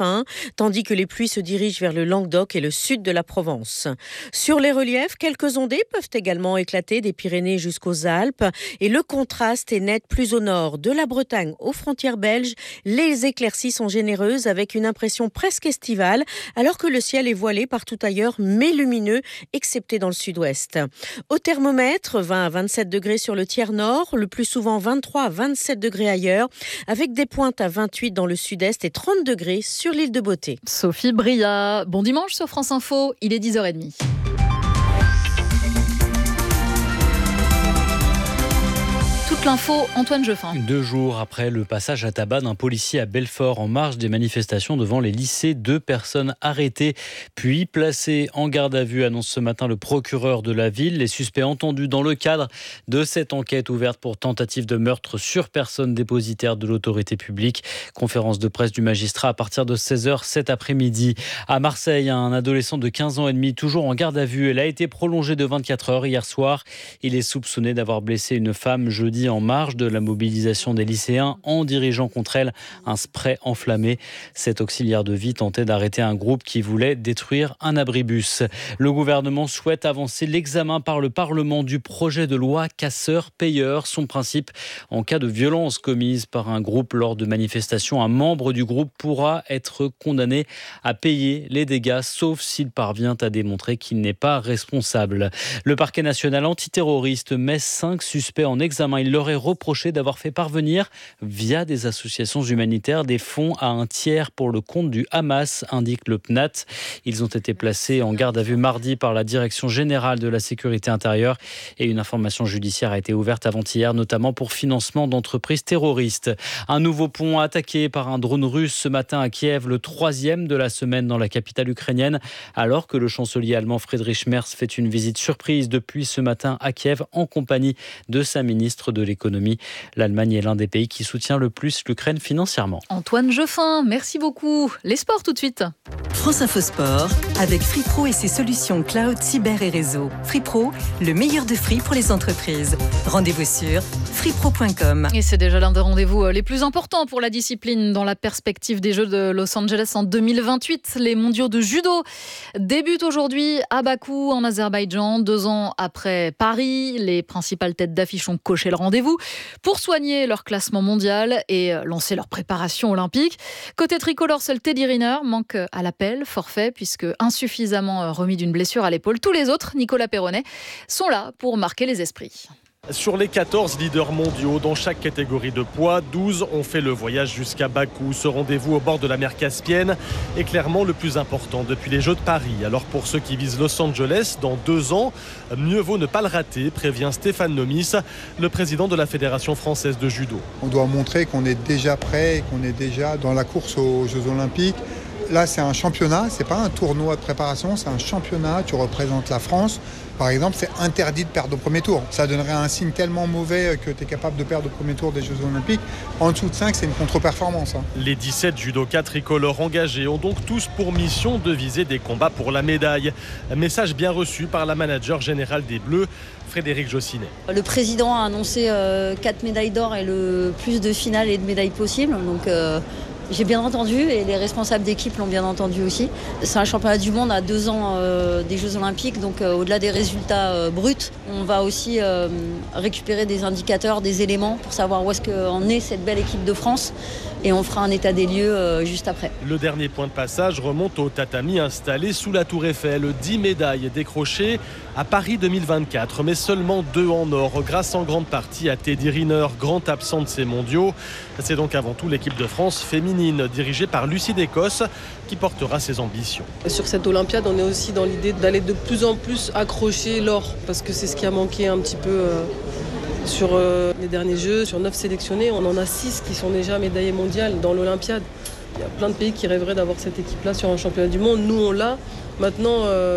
fin, tandis que les pluies se dirigent vers le Languedoc et le sud de la Provence. Sur les reliefs, quelques ondées peuvent également éclater des Pyrénées jusqu'aux Alpes et le contraste est net plus au nord. De la Bretagne aux frontières belges, les éclaircies sont généreuses avec une impression presque estivale, alors que le ciel est voilé partout ailleurs, mais lumineux, excepté dans le sud-ouest. Au thermomètre, 20 à 27 degrés sur le tiers nord, le plus souvent 23 à 27 degrés ailleurs, avec des pointes à 28 dans le sud-est et 30 degrés sur l'île de Beauté. Sophie Bria, bon dimanche sur France Info, il est 10h30. Toute l'info, Antoine Jeffin. 2 jours après le passage à tabac d'un policier à Belfort en marge des manifestations devant les lycées, 2 personnes arrêtées puis placées en garde à vue, annonce ce matin le procureur de la ville. Les suspects entendus dans le cadre de cette enquête ouverte pour tentative de meurtre sur personne dépositaire de l'autorité publique. Conférence de presse du magistrat à partir de 16h cet après-midi. À Marseille, un adolescent de 15 ans et demi, toujours en garde à vue. Elle a été prolongée de 24 heures hier soir. Il est soupçonné d'avoir blessé une femme jeudi en marge de la mobilisation des lycéens en dirigeant contre elle un spray enflammé. Cet auxiliaire de vie tentait d'arrêter un groupe qui voulait détruire un abribus. Le gouvernement souhaite avancer l'examen par le Parlement du projet de loi casseur-payeur. Son principe, en cas de violence commise par un groupe lors de manifestations, un membre du groupe pourra être condamné à payer les dégâts, sauf s'il parvient à démontrer qu'il n'est pas responsable. Le parquet national antiterroriste met 5 suspects en examen. Il leur est reproché d'avoir fait parvenir, via des associations humanitaires, des fonds à un tiers pour le compte du Hamas, indique le PNAT. Ils ont été placés en garde à vue mardi par la Direction générale de la sécurité intérieure et une information judiciaire a été ouverte avant-hier, notamment pour financement d'entreprises terroristes. Un nouveau pont attaqué par un drone russe ce matin à Kiev, le 3e de la semaine dans la capitale ukrainienne, alors que le chancelier allemand Friedrich Merz fait une visite surprise depuis ce matin à Kiev en compagnie de sa ministre de l'économie. L'Allemagne est l'un des pays qui soutient le plus l'Ukraine financièrement. Antoine Jeffin, merci beaucoup. Les sports tout de suite. France Info Sport, avec Free Pro et ses solutions cloud, cyber et réseau. Free Pro, le meilleur de Free pour les entreprises. Rendez-vous sur freepro.com. Et c'est déjà l'un des rendez-vous les plus importants pour la discipline dans la perspective des Jeux de Los Angeles en 2028. Les mondiaux de judo débutent aujourd'hui à Bakou, en Azerbaïdjan. 2 ans après Paris, les principales têtes d'affiche ont coché le rendez-vous pour soigner leur classement mondial et lancer leur préparation olympique. Côté tricolore, seul Teddy Riner manque à l'appel, forfait, puisque insuffisamment remis d'une blessure à l'épaule. Tous les autres, Nicolas Perronnet, sont là pour marquer les esprits. Sur les 14 leaders mondiaux dans chaque catégorie de poids, 12 ont fait le voyage jusqu'à Bakou. Ce rendez-vous au bord de la mer Caspienne est clairement le plus important depuis les Jeux de Paris. Alors pour ceux qui visent Los Angeles, dans 2 ans, mieux vaut ne pas le rater, prévient Stéphane Nomis, le président de la Fédération française de judo. On doit montrer qu'on est déjà prêt, qu'on est déjà dans la course aux Jeux Olympiques. Là, c'est un championnat, c'est pas un tournoi de préparation, c'est un championnat. Tu représentes la France. Par exemple, c'est interdit de perdre au premier tour. Ça donnerait un signe tellement mauvais que tu es capable de perdre au premier tour des Jeux Olympiques. En dessous de 5, c'est une contre-performance. Les 17 judokas tricolores engagés ont donc tous pour mission de viser des combats pour la médaille. Un message bien reçu par la manager générale des Bleus, Frédéric Jossinet. Le président a annoncé 4 médailles d'or et le plus de finales et de médailles possibles. Donc j'ai bien entendu et les responsables d'équipe l'ont bien entendu aussi. C'est un championnat du monde à 2 ans des Jeux Olympiques, donc au-delà des résultats bruts, on va aussi récupérer des indicateurs, des éléments pour savoir où est-ce qu'en est cette belle équipe de France et on fera un état des lieux juste après. Le dernier point de passage remonte au tatami installé sous la Tour Eiffel. 10 médailles décrochées à Paris 2024, mais seulement 2 en or, grâce en grande partie à Teddy Riner, grand absent de ces mondiaux. C'est donc avant tout l'équipe de France féminine, dirigée par Lucie d'Écosse, qui portera ses ambitions. Sur cette Olympiade, on est aussi dans l'idée d'aller de plus en plus accrocher l'or, parce que c'est ce qui a manqué un petit peu sur les derniers Jeux. Sur 9 sélectionnés, on en a 6 qui sont déjà médaillés mondiales dans l'Olympiade. Il y a plein de pays qui rêveraient d'avoir cette équipe-là sur un championnat du monde. Nous, on l'a. Maintenant,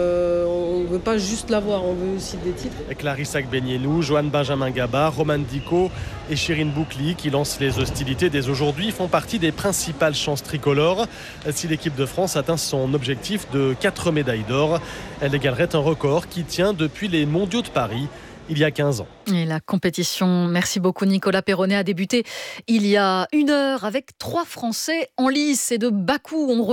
on ne veut pas juste l'avoir, on veut aussi des titres. Clarisse Agbenienou, Joanne Benjamin Gabard, Romane Dico et Chirine Boukli, qui lancent les hostilités dès aujourd'hui, font partie des principales chances tricolores. Si l'équipe de France atteint son objectif de 4 médailles d'or, elle égalerait un record qui tient depuis les mondiaux de Paris, il y a 15 ans. Et la compétition, merci beaucoup Nicolas Perronnet, a débuté il y a 1 heure avec 3 Français en lice et de Bakou. On